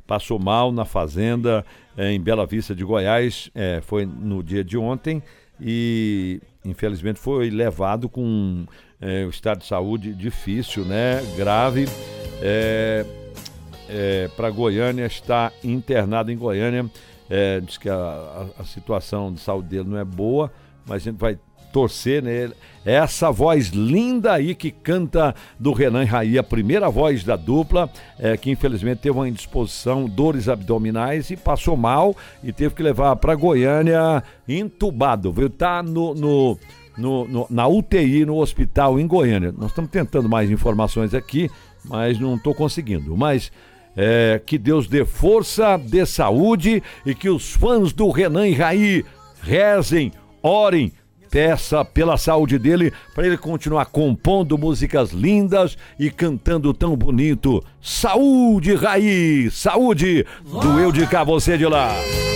passou mal na fazenda em Bela Vista de Goiás, foi no dia de ontem e infelizmente foi levado com o estado de saúde difícil, né? Grave, para Goiânia, está internado em Goiânia. Diz que a situação de saúde dele não é boa, mas a gente vai torcer nele. Essa voz linda aí que canta do Renan e Raí, a primeira voz da dupla, que infelizmente teve uma indisposição, dores abdominais e passou mal e teve que levar para Goiânia entubado, viu? Tá na UTI, no hospital em Goiânia. Nós estamos tentando mais informações aqui, mas não estou conseguindo. Mas que Deus dê força, dê saúde e que os fãs do Renan e Raí rezem, orem, peça pela saúde dele, para ele continuar compondo músicas lindas e cantando tão bonito. Saúde, Raí! Saúde! Do eu de cá, você de lá!